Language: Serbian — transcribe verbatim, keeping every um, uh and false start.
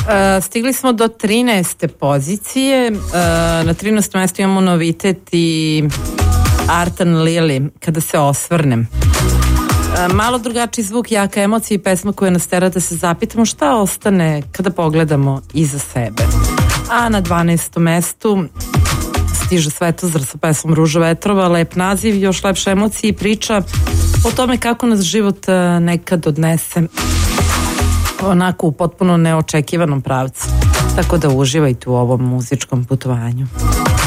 stigli smo do trinaeste pozicije. Na trinaestom mjestu imamo novitet i Artan Lili, Kada se osvrnem. Malo drugačiji zvuk, jaka emocija i pesma koja nas tera da se zapitamo šta ostane kada pogledamo iza sebe. A na dvanaestom mestu stiže Svetozar sa pesmom Ruža vetrova, lep naziv, još lepše emocije i priča o tome kako nas život nekad odnese onako u potpuno neočekivanom pravcu. Tako da uživajte u ovom muzičkom putovanju.